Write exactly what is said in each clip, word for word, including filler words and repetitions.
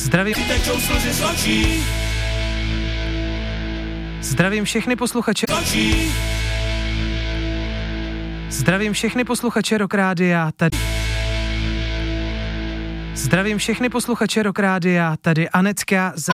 Zdravím. Zdravím všechny posluchače. Zdravím všechny posluchače Rock Rádia, tady. Zdravím všechny posluchače Rock Rádia, tady Anecka. Za...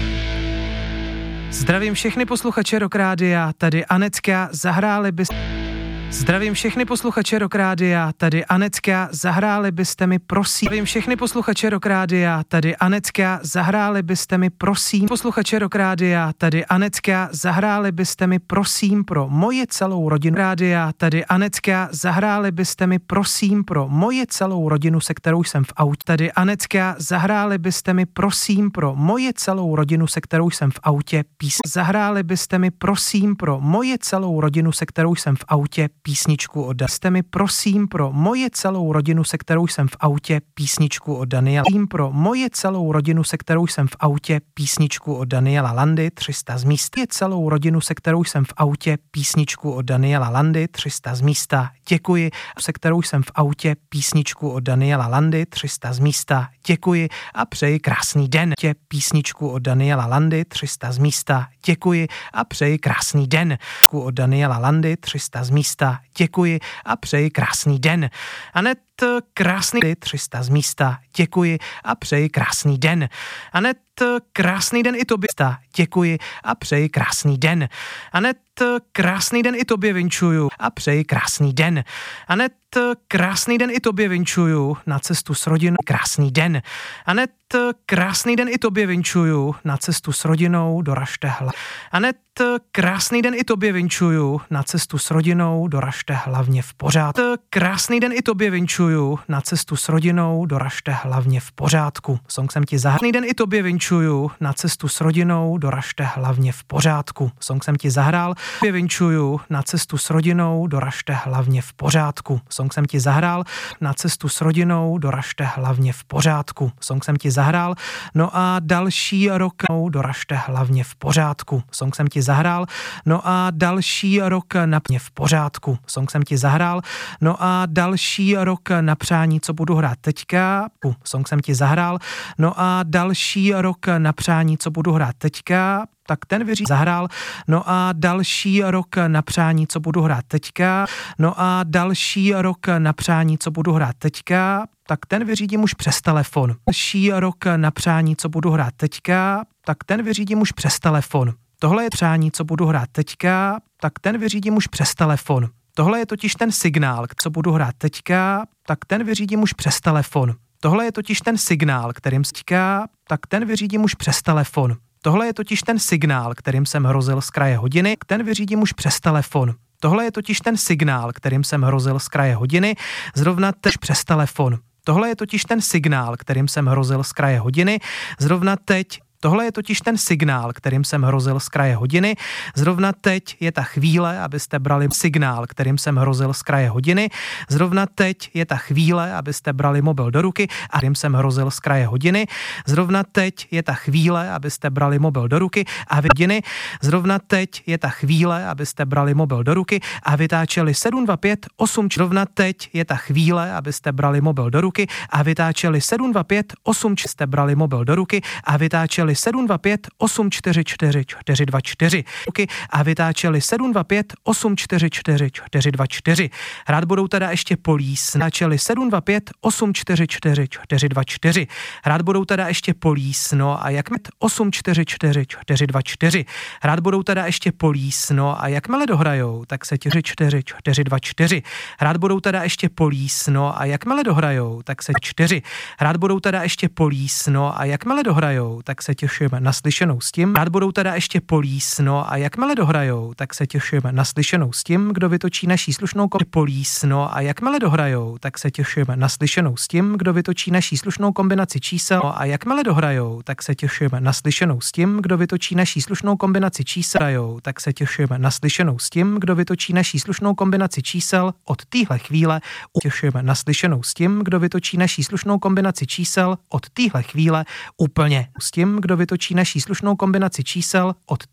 Zdravím všechny posluchače Rock Rádia, tady Anecka, zahráli byste... Zdravím všechny posluchače Rock Rádia, tady Anecka, zahráli byste mi prosím. Zdravím všechny posluchače Rock Rádia, tady Anecka, zahráli byste mi prosím. Posluchače Rock Rádia, tady Anecka, zahráli byste mi prosím pro moje celou rodinu. Rádia, tady Anecka, zahráli byste mi prosím pro moje celou rodinu, se kterou jsem v autě. Tady Anecka, zahráli byste mi prosím pro moje celou rodinu, se kterou jsem v autě. Pís. Zahráli byste mi prosím pro moje celou rodinu, se kterou jsem v autě. Písničku od Jste mi prosím pro moje celou rodinu, se kterou jsem v autě, písničku od Daniela. Prosím pro moje celou rodinu, se kterou jsem v autě, písničku od Daniela Landy, tři sta z místa. Je celou rodinu, se kterou jsem v autě, písničku od Daniela Landy, tři sta z místa. Děkuji. Se kterou jsem v autě, písničku od Daniela Landy, tři sta z místa. Děkuji a přeji krásný den. Tě písničku od Daniela Landy, tři sta z místa. Děkuji a přeji krásný den. Od Daniela Landy, tři sta z místa. Děkuji a přeji krásný den. Anet, krásný den, tři sta z místa. Děkuji a přeji krásný den. Anet, krásný den i tobě. Děkuji a přeji krásný den. Anet, krásný den i tobě vinčuju a přeji krásný den. Anet, krásný den i tobě vinčuju na cestu s rodinou. Krásný den. Anet, krásný den i tobě vinčuju na cestu s rodinou do Raštehla. Anet, krásný den i tobě vinčuju na cestu s rodinou do Rašte hlavně v pořádku. Krásný den i tobě vinčuju na cestu s rodinou do Rašte hlavně v pořádku. Song jsem ti zahrál. Krásný den i tobě vinčuju na cestu s rodinou do Rašte hlavně v pořádku. Song jsem ti zahrál. Tobě vinčuju na cestu s rodinou do Rašte hlavně v pořádku. Song jsem ti zahrál na cestu s rodinou do Rašte hlavně v pořádku. Song jsem ti zahrál. No a další rok do Rašte hlavně v pořádku. Song jsem ti zahrál. No a další rok na mě v pořádku. Song jsem ti zahrál. No a další rok na přání, co budu hrát teďka. Song jsem ti zahrál. No a další rok na přání, co budu hrát teďka. Tak ten vyřídí zahrál. No a další rok na přání, co budu hrát teďka. No a další rok na přání, co budu hrát teďka. Tak ten vyřídím už přes telefon. Další rok na přání, co budu hrát teďka. Tak ten vyřídím už přes telefon. Tohle je přání, co budu hrát teďka. Tak ten vyřídím už přes telefon. Tohle je totiž ten signál, co budu hrát teďka. Tak ten vyřídím už přes telefon. Tohle je totiž ten signál, kterým teďka. Tak ten vyřídím už přes telefon. Tohle je totiž ten signál, kterým jsem hrozil z kraje hodiny, ten vyřídím už přes telefon. Tohle je totiž ten signál, kterým jsem hrozil z kraje hodiny, zrovna teď přes telefon. Tohle je totiž ten signál, kterým jsem hrozil z kraje hodiny, zrovna teď. Tohle je totiž ten signál, kterým jsem hrozil z kraje hodiny. Zrovna teď je ta chvíle, abyste brali signál, kterým jsem hrozil z kraje hodiny. Zrovna teď je ta chvíle, abyste brali mobil do ruky a kterým jsem hrozil z kraje hodiny. Zrovna teď je ta chvíle, abyste brali mobil do ruky a hodiny. Zrovna teď je ta chvíle, abyste brali mobil do ruky a vytáčeli sedm dva pět osm. Zrovna teď je ta chvíle, abyste brali mobil do ruky a vytáčeli sedm dva pět osm. Jste brali mobil do ruky a vytáčeli sedm dva pět osm čtyři čtyři čtyři dva čtyři a vytáčeli sedm dva pět osm čtyři čtyři čtyři dva čtyři. Hrát budou teda ještě Police. Vytáčeli sedm dva pět osm čtyři čtyři čtyři dva čtyři. Hrát budou teda ještě Police. No a jak osm čtyři čtyři čtyři dva čtyři. Hrát budou teda ještě Police. No a jakmile dohrajou, tak se čtyři čtyři čtyři dva čtyři. Hrát budou teda ještě Police. No a jakmile dohrajou, tak se čtyři. Hrát budou teda ještě Police. No a jakmile dohrajou, tak se těšíme na slyšenou s tím. Rád budou teda ještě Police. No a jakmile dohrajou, tak se těšíme na slyšenou s tím, kdo vytočí naší slušnou kombinaci Police. No a jakmile dohrajou, tak se těšíme na slyšenou s tím, kdo vytočí naší slušnou kombinaci čísel. No a jakmile dohrajou, tak se těšíme na slyšenou s tím, kdo vytočí naší slušnou kombinaci čísel. Tak se těšíme na slyšenou s tím, kdo vytočí naší slušnou kombinaci čísel od téhle chvíle. Těšíme na slyšenou s tím, kdo vytočí naší slušnou kombinaci čísel od téhle chvíle úplně s tím, kdo vytočí naší slušnou kombinaci čísel od